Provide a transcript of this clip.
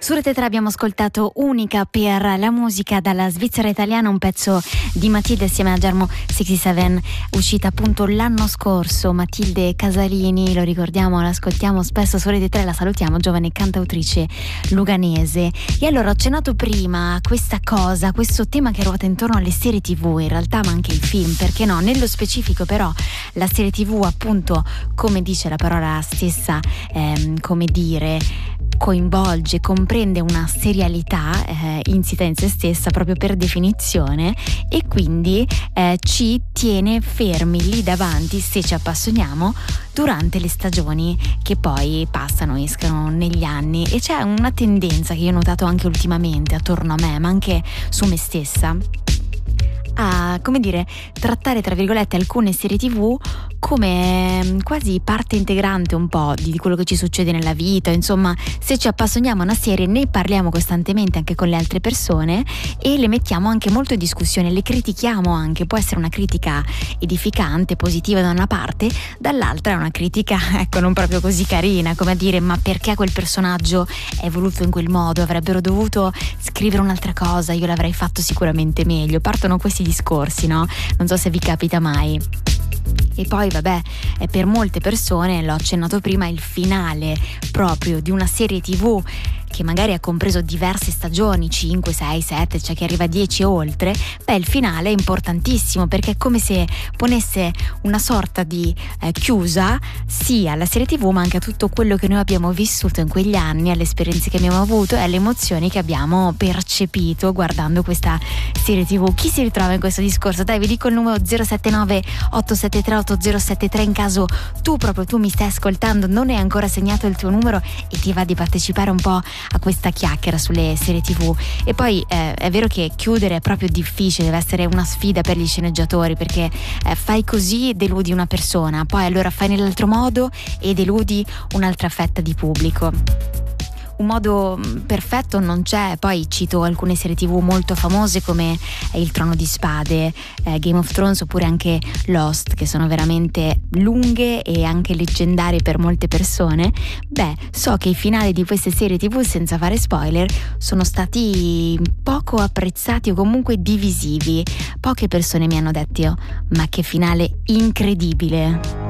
Su Rete 3 abbiamo ascoltato Unica per la musica dalla Svizzera italiana, un pezzo di Matilde assieme a Germo 67, uscita appunto l'anno scorso. Matilde Casalini, lo ricordiamo, l'ascoltiamo spesso su Rete 3, la salutiamo, giovane cantautrice luganese. E allora ho accennato prima questa cosa, questo tema che ruota intorno alle serie TV, in realtà ma anche i film, perché no? Nello specifico però la serie TV, appunto, come dice la parola stessa, come dire, coinvolge, comprende una serialità insita in se stessa proprio per definizione, e quindi ci tiene fermi lì davanti, se ci appassioniamo, durante le stagioni che poi passano, escono negli anni. E c'è una tendenza che io ho notato anche ultimamente attorno a me, ma anche su me stessa, a, come dire, trattare tra virgolette alcune serie TV come quasi parte integrante un po' di quello che ci succede nella vita. Insomma, se ci appassioniamo a una serie ne parliamo costantemente anche con le altre persone e le mettiamo anche molto in discussione, le critichiamo anche. Può essere una critica edificante, positiva da una parte, dall'altra è una critica, ecco, non proprio così carina, come a dire: ma perché quel personaggio è voluto in quel modo? Avrebbero dovuto scrivere un'altra cosa, io l'avrei fatto sicuramente meglio. Partono questi discorsi, no? Non so se vi capita mai. E poi vabbè, per molte persone, l'ho accennato prima, il finale proprio di una serie TV che magari ha compreso diverse stagioni, 5, 6, 7, c'è chi arriva a 10 e oltre, il finale è importantissimo, perché è come se ponesse una sorta di chiusa sia alla serie TV ma anche a tutto quello che noi abbiamo vissuto in quegli anni, alle esperienze che abbiamo avuto e alle emozioni che abbiamo percepito guardando questa serie TV. Chi si ritrova in questo discorso? Dai, vi dico il numero 079 873 8073 in caso tu mi stai ascoltando, non hai ancora segnato il tuo numero e ti va di partecipare un po' a questa chiacchiera sulle serie TV. E poi è vero che chiudere è proprio difficile, deve essere una sfida per gli sceneggiatori, perché fai così, deludi una persona, poi allora fai nell'altro modo e deludi un'altra fetta di pubblico. Un modo perfetto non c'è. Poi cito alcune serie TV molto famose come Il Trono di Spade, Game of Thrones, oppure anche Lost, che sono veramente lunghe e anche leggendarie per molte persone. So che i finali di queste serie TV, senza fare spoiler, sono stati poco apprezzati o comunque divisivi. Poche persone mi hanno detto: ma che finale incredibile!